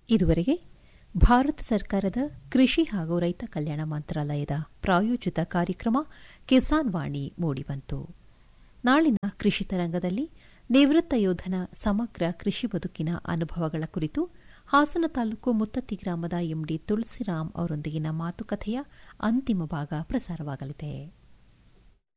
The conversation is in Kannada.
ಇದುವರೆಗೆ ಭಾರತ ಸರ್ಕಾರದ ಕೃಷಿ ಹಾಗೂ ರೈತ ಕಲ್ಯಾಣ ಮಂತ್ರಾಲಯದ ಪ್ರಾಯೋಜಿತ ಕಾರ್ಯಕ್ರಮ ಕಿಸಾನ್ ವಾಣಿ ಮೂಡಿಬಂತು. ನಾಳಿನ ಕೃಷಿ ತರಂಗದಲ್ಲಿ ನಿವೃತ್ತ ಯೋಧನ ಸಮಗ್ರ ಕೃಷಿ ಬದುಕಿನ ಅನುಭವಗಳ ಕುರಿತು ಹಾಸನ ತಾಲೂಕು ಮುತ್ತತ್ತಿ ಗ್ರಾಮದ ಎಂಡಿ ತುಳಸಿರಾಮ್ ಅವರೊಂದಿಗಿನ ಮಾತುಕತೆಯ ಅಂತಿಮ ಭಾಗ ಪ್ರಸಾರವಾಗಲಿದೆ.